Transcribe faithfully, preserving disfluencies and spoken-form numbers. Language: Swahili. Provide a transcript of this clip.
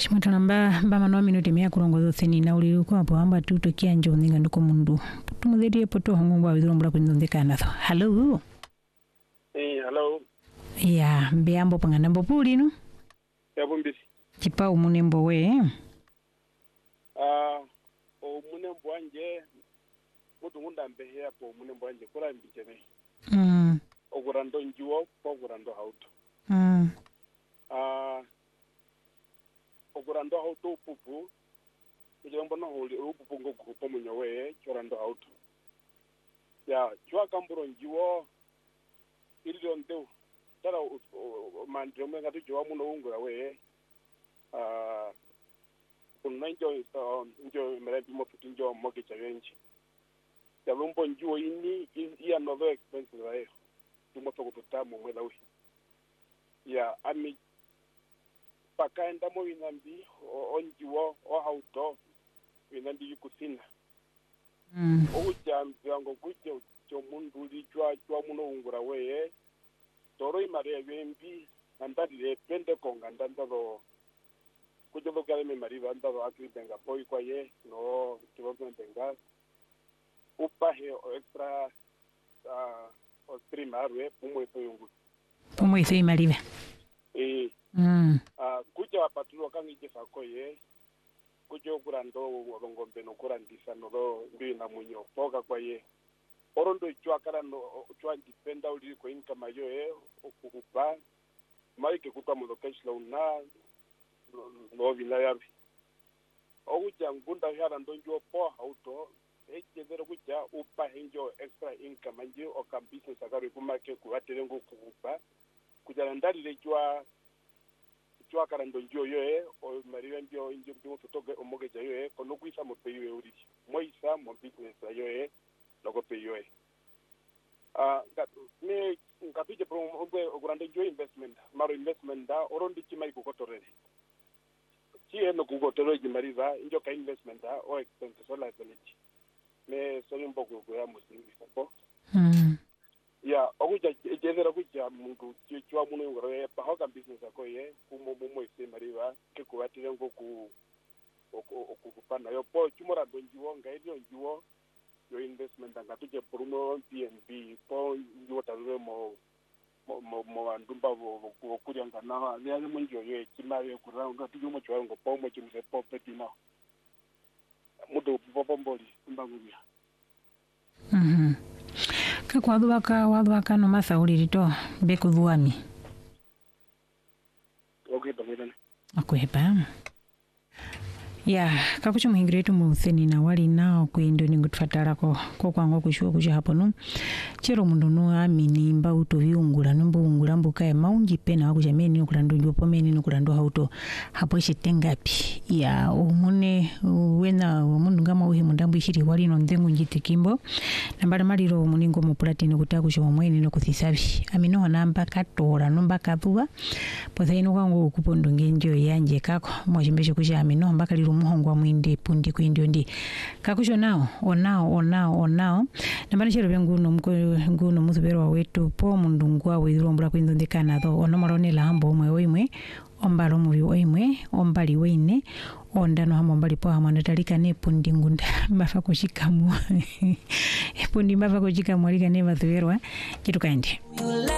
Chimoto namba mbama no minuti mia kurongo theni na uli uko hapo amba tuto kia njo ninga ndiko mundu. Tumudhiri poto hongo wa widhuru mbura kunindondeka natho. Hello. Eh, hello. Ya, mbeambo panganambo puli no? Ya bumbisi. Chipa umunembo we. Ah, o munembo wanje mutu ngunda mbehe hapo munembo wanje kula mbichene. Mm. Ogurando njiwo, ogurando hauto. Mm. Ah, ogurando hauto pupu. Ijambo na holi pupu ngo grupo munyowe chorando hauto. Ya, chwa kamburo njiwo ilio ndeu. Tara mandro mwenga tu chwa muno ungura we. Ah, kuna njo njo mrebi mo puti njo moge challenge. Ya lumbo njiwo ini iya novel expensive rae. Tumo toko tutamu mwela ui. Ya ami pakaenda mo inambi onjiwo o hauto inambi yukusina. Mm. Ujambi wango kuje cho mundu lijwa chwa muno ungura we. Toro imare yembi andadi le pende konga ndandalo kujo lokale me mariva andalo akri benga poi kwa ye no kiboto benga upa he extra ah o primarwe pumo yungu Pumo ise imarive. eh Mm. ah kuja patulo kangije sakoye kujo kurando ngombe no kurandisa no do mbi na munyo poka kwa ye orondo chwa kara no chwa dependa uli ko income yo e okukupa mai ke kutwa mu location na no vina yabi oguja ngunda yara ndonjo po auto ekezero kuja upa henjo extra income anje o kam business akari kuma ke ku atere ngo kukupa kuja ndari le chwa chwa kara ndonjo yo e o mariwa ndio injo ndio totoge omoge ja yo e kono kuisa mo peyo e uri moisa mo business yo e logo peyo e ah me ngapije pro ombe ogurande jo investment maro investment da orondi chimai kukotorere chi eno kukotorere jimariza injo ka investment da o expense so liability me sori mboko ko ya musingi sapo Mm. ya oguja jezera kuja mungu chwa muno ngore pa hoka business ako ye kumo mumo ise mariva ke kubatire ngo ku okupana yo po chumora donjiwo ngaidio njiwo yo investment ngatuje promo P N B po yota mo mo mo andumba vo kuria ngana ya munjo ye chimawe kuranga tuje mo chwa ngo po mo chimse po petina mudo popo mboli mbangubia Mhm. Kakwadhu waka wadhu waka no masauri rito bekudhuami. okay bangedane Akuhepa. Ya, kakucho muhingire tu mutheni na wali nao kuindo ningutufatara ko ko kwango kushua kuja hapo no. Chero mundu no amini mba uto viungula no mbungula mbuka e maunji pena wakuja meni no kulando jopo meni no kulando hauto hapo shitengapi. Ya, umune wena mundu ngama uhi mundambu ishiri wali no ndengu njite kimbo. Nambara mariro muningo mu platini kutakusha mweni no kuthisabi. Amino namba katora no mbakathuwa. Pothaino kwangu kupondo ngenjo yanje kako mwajimbeshe kuja amino mbaka liro muhongwa mwindi pundi kuindio ndi kakusho nao onao onao onao nambara chero benguno mko nguno muthubero wetu po mundu ngwa withiro mbura kuindondekana tho onomorone la hambo omwe oimwe ombalo muri oimwe ombali weine ondano hamo mbali po hamwe ndatalika ne pundi ngunda mbafa kushikamu pundi mbafa kushikamu alika ne bathuberwa kitu kaende.